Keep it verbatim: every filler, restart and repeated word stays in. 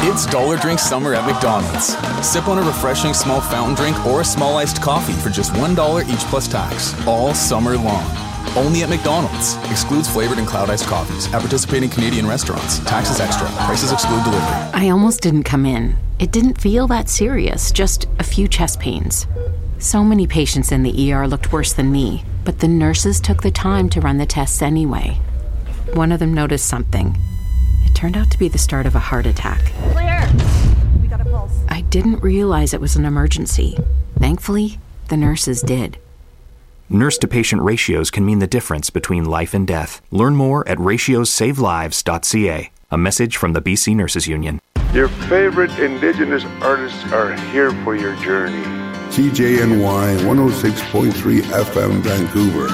It's Dollar Drink Summer at McDonald's. Sip on a refreshing small fountain drink or a small iced coffee for just one dollar each plus tax, all summer long. Only at McDonald's. Excludes flavored and cloud iced coffees at participating Canadian restaurants. Taxes extra. Prices exclude delivery. I almost didn't come in. It didn't feel that serious, just a few chest pains. So many patients in the E R looked worse than me, but the nurses took the time to run the tests anyway. One of them noticed something. It turned out to be the start of a heart attack. Clear! We got a pulse. I didn't realize it was an emergency. Thankfully, the nurses did. Nurse-to-patient ratios can mean the difference between life and death. Learn more at ratios save lives dot c a. A message from the B C Nurses Union. Your favorite Indigenous artists are here for your journey. C J N Y one oh six point three F M Vancouver.